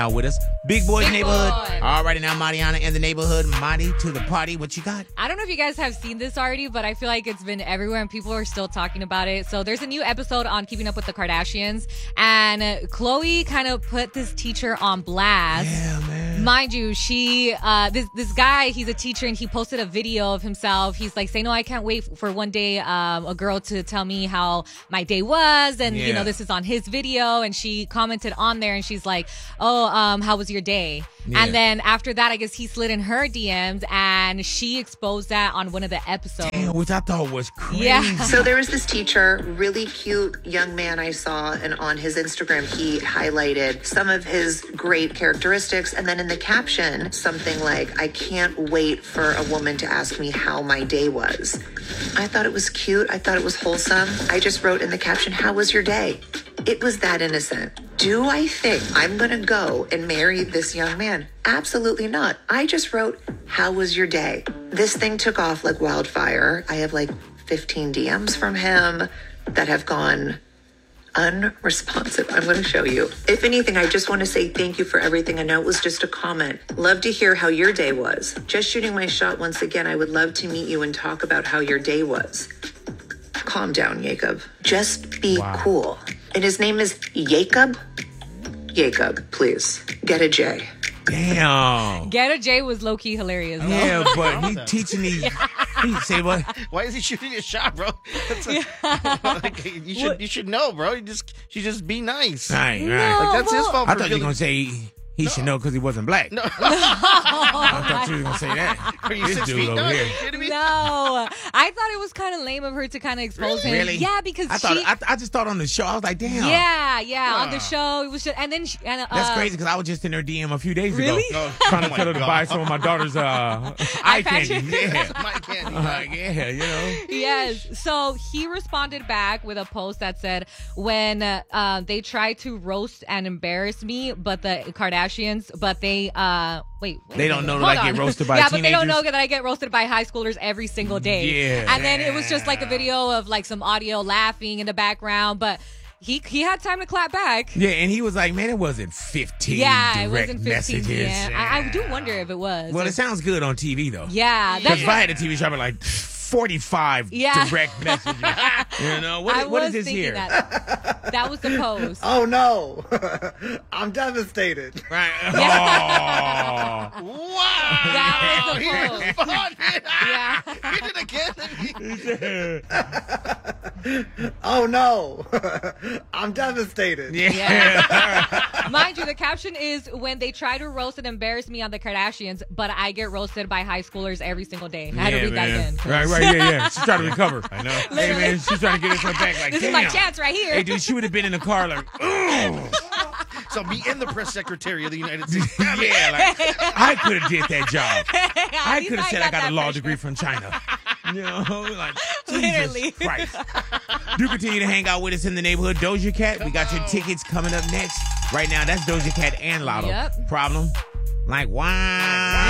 out with us. Big Boys Big Neighborhood. Boy. All righty now, Mariana in the neighborhood. Marty to the party. What you got? I don't know if you guys have seen this already, but I feel like it's been everywhere and people are still talking about it. So there's a new episode on Keeping Up with the Kardashians, and Khloe kind of put this teacher on blast. Yeah, man. Mind you, she this guy, he's a teacher, and he posted a video of himself. He's like saying, "No, I can't wait for one day a girl to tell me how my day was," and you know, this is on his video. And she commented on there, and she's like, "Oh, how was your day?" Yeah. And then after that, I guess he slid in her DMs, and she exposed that on one of the episodes. Damn, which I thought was crazy. Yeah. So there was this teacher, really cute young man I saw, and on his Instagram, he highlighted some of his great characteristics. And then in the caption, something like, "I can't wait for a woman to ask me how my day was." I thought it was cute. I thought it was wholesome. I just wrote in the caption, "How was your day?" It was that innocent. Do I think I'm going to go and marry this young man? Absolutely not. I just wrote, "How was your day?" This thing took off like wildfire. I have like 15 DMs from him that have gone unresponsive. I'm going to show you. If anything, I just want to say thank you for everything. I know it was just a comment. Love to hear how your day was. Just shooting my shot once again. I would love to meet you and talk about how your day was. Calm down, Jacob. Just be cool. And his name is Jacob. Jacob, please. Get a J. Damn. Get a J was low-key hilarious, though. Yeah, but he teaching these. He say what? Why is he shooting a shot, bro? Like, you should know, bro. You just be nice. Right. No, Like, that's his fault. I for thought you were feeling- gonna say he should know because he wasn't black. No. I thought you were gonna say that. Are you This 6 dude feet? over No, here. are you kidding me? No, I thought it was kind of lame of her to kind of expose him. Really? Yeah, because I just thought on the show I was like, damn. Yeah, on the show it was just, and then That's crazy because I was just in her DM a few days Really? ago. Oh, Trying to my tell her to God. buy some of my daughter's eye candy. Yeah. My candy. Yeah, you know. Yes. So he responded back with a post that said, when they tried to roast and embarrass me, but the Kardashians, but they wait. They don't know that Hold I get on. roasted by yeah, but they don't teenagers. know that I get roasted by high schoolers every single day. Yeah. And then it was just like a video of like some audio laughing in the background, but he had time to clap back. Yeah, and he was like, man, it wasn't 15 Yeah, it direct wasn't 15. messages. Yeah. I do wonder if it was. Well, it sounds good on TV, though. Yeah. Because if I had a TV show, I'd be like, 45 direct messages. You know, what is this here? That was the post. Oh, no. I'm devastated. Right. Oh. Wow. That was the He post. responded. Yeah. He did again. Oh, no. I'm devastated. Yeah. Mind you, the caption is, when they try to roast and embarrass me on the Kardashians, but I get roasted by high schoolers every single day. I had to read that again. Right, yeah. She's trying to recover. I know. Hey, man, she's trying to get herself back. Like, This damn. is my chance right here. Hey, dude, she would have been in the car like, ooh. So be in the press secretary of the United States. Yeah, like, I could have did that job. I least could have said I got that a law freshman. degree from China. You know, like, Literally. Jesus Christ. Do continue to hang out with us in the neighborhood. Doja Cat, we got your tickets coming up next. Right now, that's Doja Cat and Lotto. Yep. Problem? Like, wow.